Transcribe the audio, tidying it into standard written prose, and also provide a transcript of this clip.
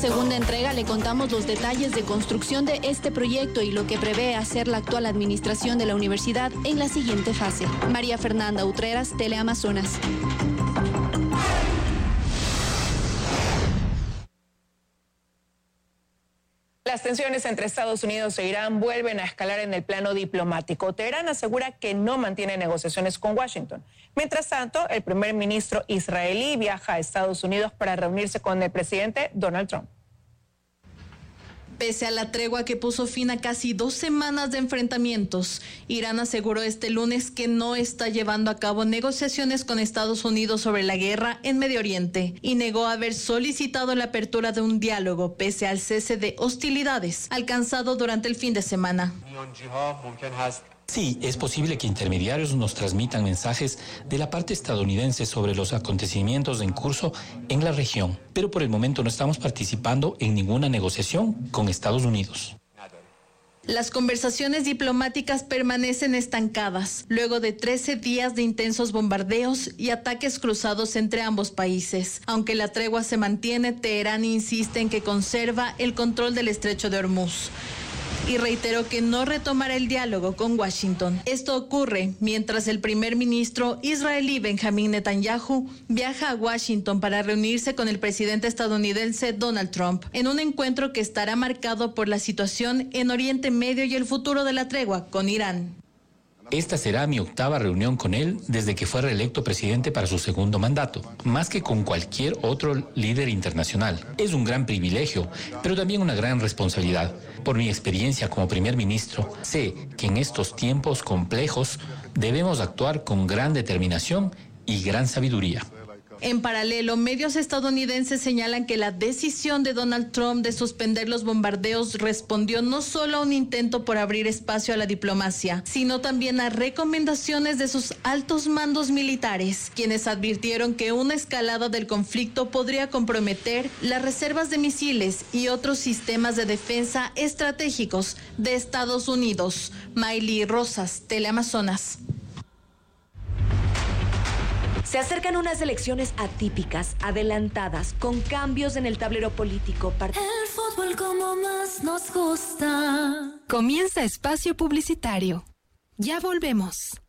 segunda entrega le contamos los detalles de construcción de este proyecto y lo que prevé hacer la actual administración de la universidad en la siguiente fase. María Fernanda Utreras, Teleamazonas. Las tensiones entre Estados Unidos e Irán vuelven a escalar en el plano diplomático. Teherán asegura que no mantiene negociaciones con Washington. Mientras tanto, el primer ministro israelí viaja a Estados Unidos para reunirse con el presidente Donald Trump. Pese a la tregua que puso fin a casi 2 semanas de enfrentamientos, Irán aseguró este lunes que no está llevando a cabo negociaciones con Estados Unidos sobre la guerra en Medio Oriente y negó haber solicitado la apertura de un diálogo pese al cese de hostilidades alcanzado durante el fin de semana. Sí, es posible que intermediarios nos transmitan mensajes de la parte estadounidense sobre los acontecimientos en curso en la región, pero por el momento no estamos participando en ninguna negociación con Estados Unidos. Las conversaciones diplomáticas permanecen estancadas luego de 13 días de intensos bombardeos y ataques cruzados entre ambos países. Aunque la tregua se mantiene, Teherán insiste en que conserva el control del estrecho de Hormuz y reiteró que no retomará el diálogo con Washington. Esto ocurre mientras el primer ministro israelí Benjamín Netanyahu viaja a Washington para reunirse con el presidente estadounidense Donald Trump en un encuentro que estará marcado por la situación en Oriente Medio y el futuro de la tregua con Irán. Esta será mi 8ª reunión con él desde que fue reelecto presidente para su segundo mandato, más que con cualquier otro líder internacional. Es un gran privilegio, pero también una gran responsabilidad. Por mi experiencia como primer ministro, sé que en estos tiempos complejos debemos actuar con gran determinación y gran sabiduría. En paralelo, medios estadounidenses señalan que la decisión de Donald Trump de suspender los bombardeos respondió no solo a un intento por abrir espacio a la diplomacia, sino también a recomendaciones de sus altos mandos militares, quienes advirtieron que una escalada del conflicto podría comprometer las reservas de misiles y otros sistemas de defensa estratégicos de Estados Unidos. Mayli Rosas, Teleamazonas. Se acercan unas elecciones atípicas, adelantadas, con cambios en el tablero político. El fútbol como más nos gusta. Comienza espacio publicitario. Ya volvemos.